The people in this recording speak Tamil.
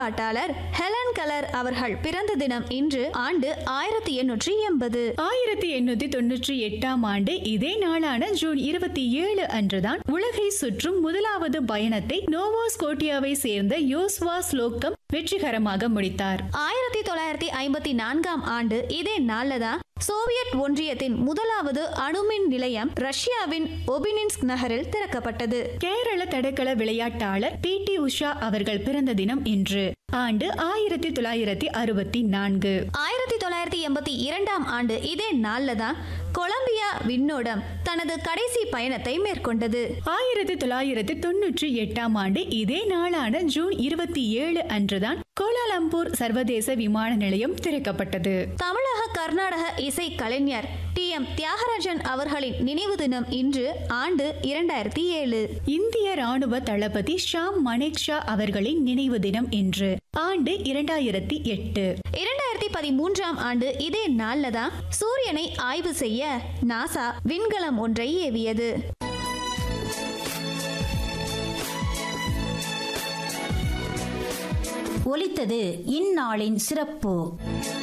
பாட்டாளர் ஹெலன் கெல்லர் அவர்கள் பிறந்த தினம் இன்று. ஆண்டு 1880. 1898 ஆண்டு இதே நாளான ஜூன் 27 அன்றுதான் உலகை சுற்றும் முதலாவது பயணத்தை நோவா ஸ்கோட்டியாவை சேர்ந்த யோஸ்வா ஸ்லோக்கம் வெற்றிகரமாக முடித்தார். 1954 ஆண்டு இதே நாள்லதான் சோவியத் ஒன்றியத்தின் முதலாவது அணுமின் நிலையம் ரஷ்யாவின் ஒபினின்ஸ்க் நகரில் திறக்கப்பட்டது. கேரள தடகள விளையாட்டாளர் PT உஷா அவர்கள் பிறந்த தினம் இன்று. ஆண்டு 1964. 1982 ஆண்டு இதே நாள்லதான் கொலம்பியா விண்ணோடம் தனது கடைசி பயணத்தை மேற்கொண்டது. 1998 ஆண்டு இதே நாளான ஜூன் 27 அன்றுதான் கோலாலம்பூர் சர்வதேச விமான நிலையம் திறக்கப்பட்டது. தமிழக கர்நாடக இசை கலைஞர் TM தியாகராஜன் அவர்களின் நினைவு தினம் இன்று. ஆண்டு 2007. இந்திய ராணுவ தளபதி ஷாம் மனேக்ஷா அவர்களின் நினைவு தினம் இன்று. ஆண்டு 2008. 2013 ஆண்டு இதே நாள்லதான் சூரியனை ஆய்வு செய்ய நாசா விண்கலம் ஒன்றை ஏவியது. ஒலித்தது இந்நாளின் சிறப்பு.